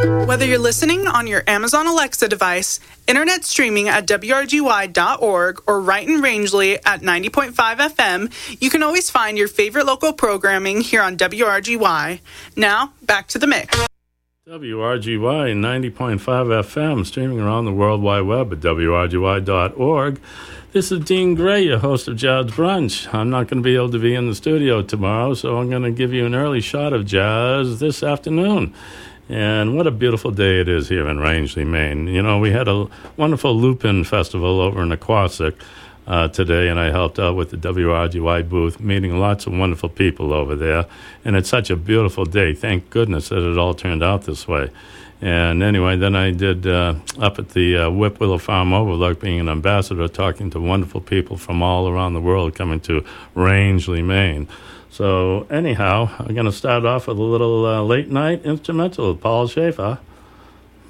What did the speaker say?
Whether you're listening on your Amazon Alexa device, internet streaming at WRGY.org, or right in Rangeley at 90.5 FM, you can always find your favorite local programming here on WRGY. Now, back to the mix. WRGY 90.5 FM, streaming around the World Wide Web at WRGY.org. This is Dean Gray, your host of Jazz Brunch. I'm not going to be able to be in the studio tomorrow, so I'm going to give you an early shot of jazz this afternoon. And what a beautiful day it is here in Rangeley, Maine. You know, we had a wonderful Lupin Festival over in Aquasic today, and I helped out with the WRGY booth, meeting lots of wonderful people over there. And it's such a beautiful day. Thank goodness that it all turned out this way. And anyway, then I did up at the Whip Willow Farm Overlook, being an ambassador, talking to wonderful people from all around the world coming to Rangeley, Maine. So anyhow, I'm going to start off with a little late night instrumental with Paul Schaefer.